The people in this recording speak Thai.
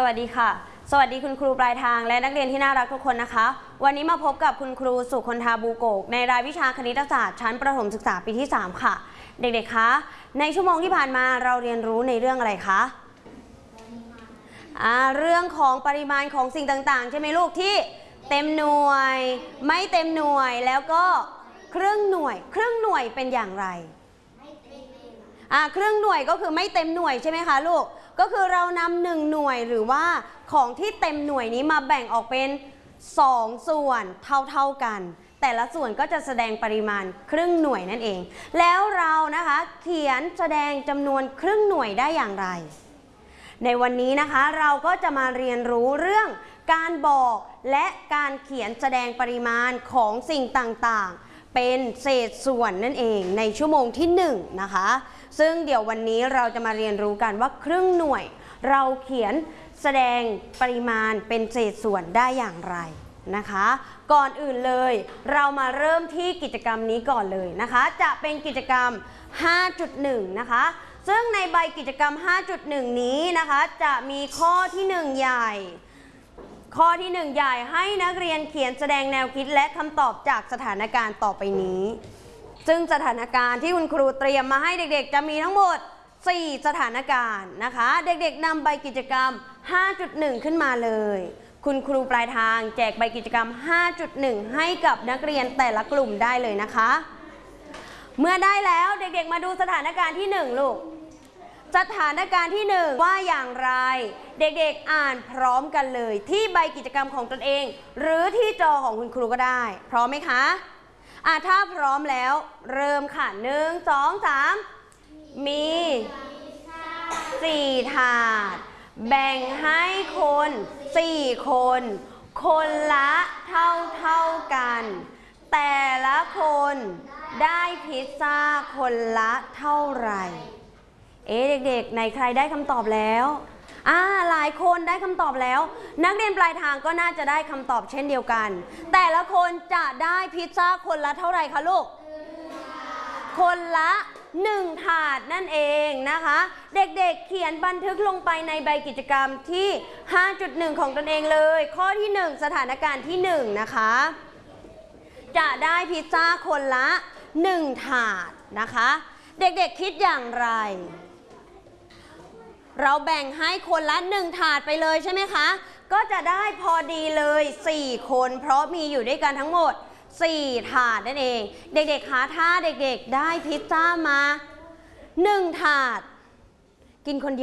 วัสดีค่ะสวัสดีคุณครูปลายทางและนักเรียนที่น่ารักทุกคนนะคะวันนี้มาพบกับคุณครูสุคนธาบูโกกในรายวิชาคณิตศาสตร์ชั้นประถมศึกษาปีที่3ค่ะเด็กๆคะในชั่วโมงที่ผ่านมาเราเรียนรู้ในเรื่องอะไรคะเรื่องของปริมาณของสิ่งต่างๆใช่ไหมลูกที่เต็มหน่วยไม่เต็มหน่วยแล้วก็ครึ่งหน่วยเป็นอย่างไรครึ่งหน่วยก็คือไม่เต็มหน่วยใช่ไหมคะลูกก็คือเรานำ1หน่วยหรือว่าของที่เต็มหน่วยนี้มาแบ่งออกเป็น2ส่วนเท่ากันแต่ละส่วนก็จะแสดงปริมาณครึ่งหน่วยนั่นเองแล้วเรานะคะเขียนแสดงจำนวนครึ่งหน่วยได้อย่างไรในวันนี้นะคะเราก็จะมาเรียนรู้เรื่องการบอกและการเขียนแสดงปริมาณของสิ่งต่างๆเป็นเศษส่วนนั่นเองในชั่วโมงที่1นะคะซึ่งเดี๋ยววันนี้เราจะมาเรียนรู้กันว่าครึ่งหน่วยเราเขียนแสดงปริมาณเป็นเศษส่วนได้อย่างไรนะคะก่อนอื่นเลยเรามาเริ่มที่กิจกรรมนี้ก่อนเลยนะคะจะเป็นกิจกรรม 5.1 นะคะซึ่งในใบกิจกรรม 5.1 นี้นะคะจะมีข้อที่1ใหญ่ให้นักเรียนเขียนแสดงแนวคิดและคำตอบจากสถานการณ์ต่อไปนี้ซึ่งสถานการณ์ที่คุณครูเตรียมมาให้เด็กๆจะมีทั้งหมด4สถานการณ์นะคะเด็กๆนำใบกิจกรรม 5.1 ขึ้นมาเลยคุณครูปลายทางแจกใบกิจกรรม 5.1 ให้กับนักเรียนแต่ละกลุ่มได้เลยนะคะเมื่อได้แล้วเด็กๆมาดูสถานการณ์ที่1ลูกสถานการณ์ที่1ว่าอย่างไรเด็กๆอ่านพร้อมกันเลยที่ใบกิจกรรมของตนเองหรือที่จอของคุณครูก็ได้พร้อมไหมคะถ้าพร้อมแล้วเริ่มค่ะ1 2 3มี4ถาดแบ่งให้คน4คนคนละเท่ากันแต่ละคนได้พิซซ่าคนละเท่าไหร่เด็กๆในใครได้คำตอบแล้วหลายคนได้คำตอบแล้วนักเรียนปลายทางก็น่าจะได้คำตอบเช่นเดียวกันแต่ละคนจะได้พิซซ่าคนละเท่าไหร่คะลูกคนละ1ถาดนั่นเองนะคะเด็กๆเขียนบันทึกลงไปในใบกิจกรรมที่ 5.1 ของตนเองเลยข้อที่1สถานการณ์ที่1นะคะจะได้พิซซ่าคนละ1ถาดนะคะเด็กๆคิดอย่างไรเราแบ่งให้คนละ1ถาดไปเลยใช่ไหมคะก็จะได้พอดีเลย4คนเพราะมีอยู่ด้วยกันทั้งหมด4ถาดนั่นเองเด็กๆคะถ้าเด็กๆได้พิซซ่ามา1ถาดกินคนเดียว